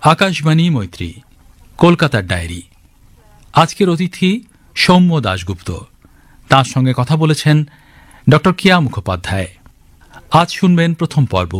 আকাশবাণী মৈত্রী, কলকাতার ডায়েরি। আজকের অতিথি সৌম্য দাশগুপ্ত। তার সঙ্গে কথা বলেছেন ডক্টর কিয়া মুখোপাধ্যায়। আজ শুনবেন প্রথম পর্ব।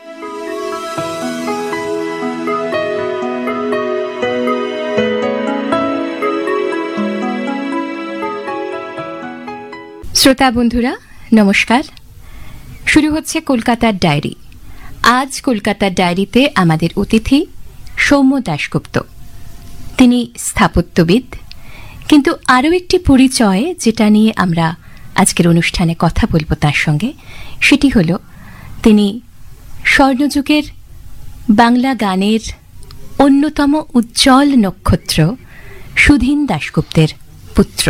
শ্রোতা বন্ধুরা নমস্কার। শুরু হচ্ছে কলকাতার ডায়েরি। আজ কলকাতার ডায়েরিতে আমাদের অতিথি সৌম্য দাশগুপ্ত। তিনি স্থাপত্যবিদ, কিন্তু আরও একটি পরিচয় যেটা নিয়ে আমরা আজকের অনুষ্ঠানে কথা বলবো তার সঙ্গে, সেটি হল তিনি স্বর্ণযুগের বাংলা গানের অন্যতম উজ্জ্বল নক্ষত্র সুধীন দাশগুপ্তের পুত্র।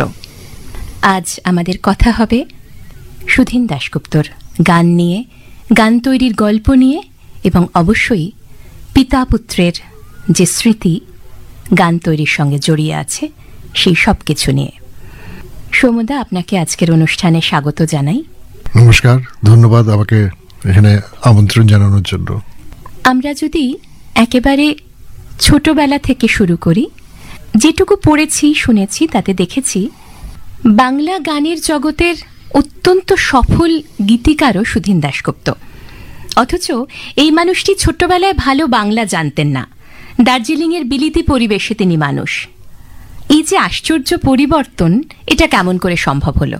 আজ আমাদের কথা হবে সুধীন দাশগুপ্তর গান নিয়ে, গান তৈরির গল্প নিয়ে, এবং অবশ্যই পিতা পুত্রের যে স্মৃতি গান তৈরির সঙ্গে জড়িয়ে আছে সেই সব কিছু নিয়ে। সৌম্যদা, আপনাকে আজকের অনুষ্ঠানে স্বাগত জানাই। নমস্কার, ধন্যবাদ আমাকে এখানে আমন্ত্রণ জানানোর জন্য। আমরা যদি একেবারে ছোটবেলা থেকে শুরু করি, যেটুকু পড়েছি শুনেছি তাতে দেখেছি বাংলা গানের জগতের অত্যন্ত সফল গীতিকারও সুধীন দাশগুপ্ত। অথচ এই মানুষটি ছোট্টবেলায় ভালো বাংলা জানতেন না। দার্জিলিংয়ের বিলিতি পরিবেশে তিনি মানুষ। এই যে আশ্চর্য পরিবর্তন, এটা কেমন করে সম্ভব হলো?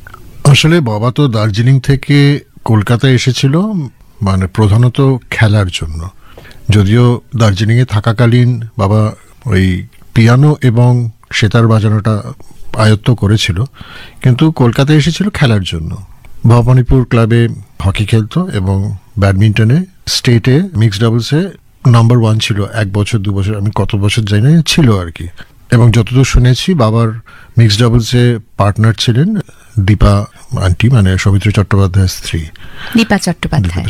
আসলে বাবা তো দার্জিলিং থেকে কলকাতায় এসেছিল মানে প্রধানত খেলার জন্য। যদিও দার্জিলিংয়ে থাকাকালীন বাবা ওই পিয়ানো এবং সেতার বাজানোটা আয়ত্ত করেছিল, কিন্তু কলকাতায় এসেছিল খেলার জন্য। ভবানীপুর ক্লাবে হকি খেলতো এবং ব্যাডমিন্টনে স্টেটে মিক্সড ডাবলসে নাম্বার 1 ছিল। 1 বছর 2 বছর, আমি কত বছর জানি না, ছিল আর কি। এবং যতদূর শুনেছি বাবার মিক্সড ডাবলসে পার্টনার ছিলেন দীপা আন্টি, মানে সৌমিত্র চট্টোপাধ্যায়ের স্ত্রী দীপা চট্টোপাধ্যায়।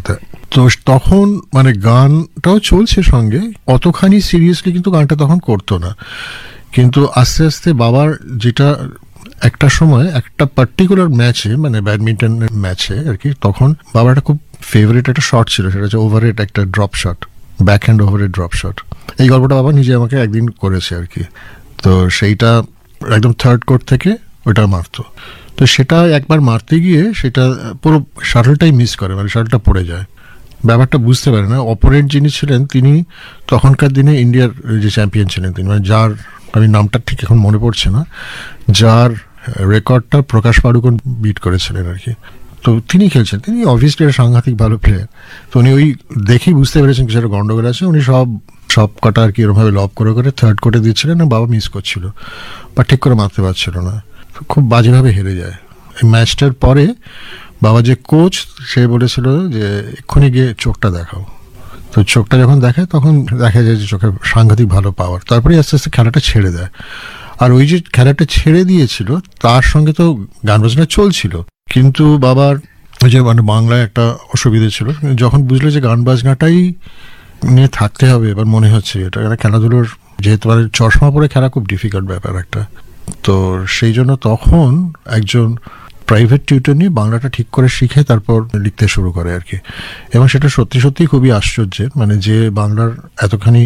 তো তখন মানে গানটাও চলছে সঙ্গে, অতখানি সিরিয়াসলি কিন্তু গানটা তখন করতো না। কিন্তু আস্তে আস্তে বাবার যেটা একটা সময় একটা পার্টিকুলার ম্যাচে, মানে ব্যাডমিন্টনের ম্যাচে আর কি, তখন বাবার একটা খুব ফেভারিট একটা শট ছিল, সেটা হচ্ছে ওভারহেড একটা drop shot, back hand overhead drop shot. এই গল্পটা বাবা নিজে আমাকে একদিন করেছে আর কি। তো সেইটা একদম থার্ড কোর্ট থেকে ওইটা মারতো। তো সেটা একবার মারতে গিয়ে সেটা পুরো শাটলটাই মিস করে, মানে শাটলটা পড়ে যায়। ব্যাপারটা বুঝতে পারে না। অপোনেন্ট যিনি ছিলেন তিনি তখনকার দিনে ইন্ডিয়ার যে চ্যাম্পিয়ন ছিলেন তিনি, মানে যার আমি নামটা ঠিক এখন মনে পড়ছে না, যার রেকর্ডটা প্রকাশ পাড়ুকোন বিট করেছিলেন আর কি। তো তিনি খেলছেন, তিনি অবভিয়াসলি একটা সাংঘাতিক ভালো প্লেয়ার। তো উনি ওই দেখেই বুঝতে পেরেছেন কিছু একটা গন্ডগোল আছে। উনি সব কটা আর কি এরকমভাবে লব করে করে থার্ড কোর্টে দিচ্ছিলেন, আর বাবা মিস করছিল বা ঠিক করে মারতে পারছিল না। খুব বাজেভাবে হেরে যায়। এই ম্যাচটার পরে বাবা যে কোচ, সে বলেছিল যে এক্ষুনি গিয়ে চোখটা দেখাও। তো চোখটা যখন দেখায় তখন দেখা যায় যে চোখে সাংঘাতিক ভালো পাওয়ার। তারপরে আস্তে আস্তে খেলাটা ছেড়ে দেয়। আর ওই যে খেলাটা ছেড়ে দিয়েছিল তার সঙ্গে তো গান বাজনা চলছিল, কিন্তু বাবার ওই যে মানে বাংলায় একটা অসুবিধে ছিল। যখন বুঝলো যে গান বাজনাটাই নিয়ে থাকতে হবে, এবার মনে হচ্ছে এটা খেলাধুলোর, যেহেতু মানে চশমা পরে খেলা খুব ডিফিকাল্ট ব্যাপার একটা, তো সেই জন্য তখন একজন প্রাইভেট টিউটর নিয়ে বাংলাটা ঠিক করে শিখে তারপর লিখতে শুরু করে আর কি। এবং সেটা সত্যি সত্যি খুবই আশ্চর্যের, মানে যে বাংলার এতখানি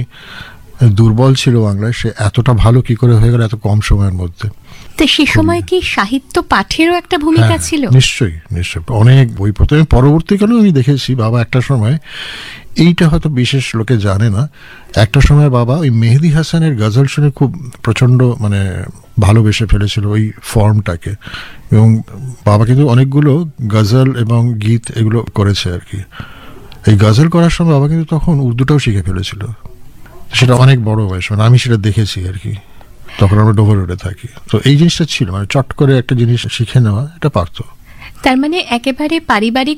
দুর্বল ছিল বাংলায়, সে এতটা ভালো কি করে হয়ে গেল এত কম সময়ের মধ্যে। তো সে সময় কি সাহিত্য পাঠেরও একটা ভূমিকা ছিল? নিশ্চয়ই নিশ্চয়ই, অনেক বই পড়তে। পরবর্তীকালেও আমি দেখেছি বাবা একটা সময়, এইটা হয়তো বিশেষ লোকে জানে না, একটা সময় বাবা ওই মেহেদি হাসানের গজল শুনে খুব প্রচণ্ড মানে ভালোবেসে ফেলেছিল ওই ফর্মটাকে। এবং বাবা কিন্তু অনেকগুলো গজল এবং গীত এগুলো করেছে আর কি। এই গজল করার সময় বাবা কিন্তু তখন উর্দুটাও শিখে ফেলেছিল। সেটা অনেক বড় বয়স, মানে আমি সেটা দেখেছি আর কি। তখন আমরা ডোভার রোডে থাকি। তো এই জিনিসটা ছিল, মানে চট করে একটা জিনিস শিখে নেওয়া, এটা পারতো। তার মানে একেবারে পারিবারিক